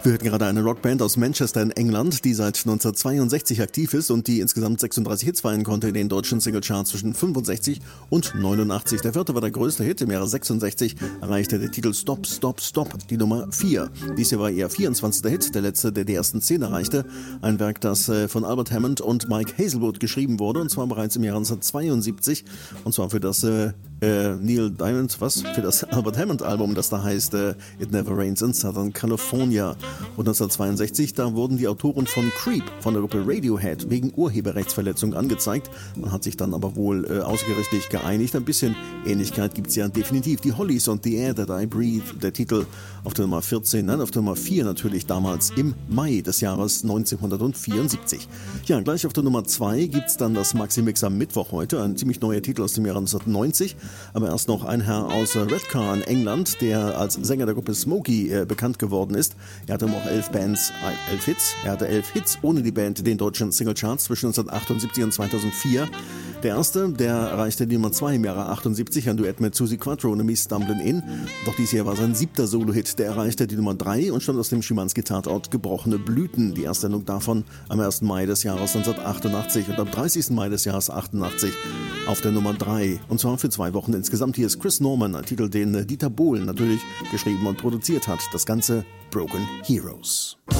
Wir hörten gerade eine Rockband aus Manchester in England, die seit 1962 aktiv ist und die insgesamt 36 Hits feiern konnte in den deutschen Singlecharts zwischen 65 und 89. Der vierte war der größte Hit. Im Jahre 66 erreichte der Titel Stop, Stop, Stop die Nummer 4. Dies hier war ihr 24. Hit, der letzte, der die ersten 10 erreichte. Ein Werk, das von Albert Hammond und Mike Hazelwood geschrieben wurde, und zwar bereits im Jahre 1972. Und zwar für das Neil Diamond, für das Albert Hammond Album, das da heißt It Never Rains in Southern California. Und 1962, da wurden die Autoren von Creep von der Gruppe Radiohead wegen Urheberrechtsverletzung angezeigt. Man hat sich dann aber wohl außergerichtlich geeinigt. Ein bisschen Ähnlichkeit gibt es ja definitiv. Die Hollies und The Air That I Breathe, der Titel auf der Nummer 14, nein, auf der Nummer 4 natürlich damals im Mai des Jahres 1974. Ja, gleich auf der Nummer 2 gibt es dann das Maxi-Mix am Mittwoch heute, ein ziemlich neuer Titel aus dem Jahre 1990. Aber erst noch ein Herr aus Redcar in England, der als Sänger der Gruppe Smokey bekannt geworden ist. Er hatte auch 11 Hits. Er hatte 11 Hits ohne die Band in den deutschen Singlecharts zwischen 1978 und 2004. Der erste, der erreichte die Nummer 2 im Jahre 78, ein Duett mit Suzi Quatro und Me Stumblin' In. Doch dies hier war sein 7. Solo-Hit. Der erreichte die Nummer 3 und stammt aus dem Schimanski-Tatort Gebrochene Blüten. Die Erstsendung davon am 1. Mai des Jahres 1988 und am 30. Mai des Jahres 88 auf der Nummer 3. Und zwar für 2 Wochen insgesamt. Hier ist Chris Norman, ein Titel, den Dieter Bohlen natürlich geschrieben und produziert hat. Das Ganze Broken Heroes.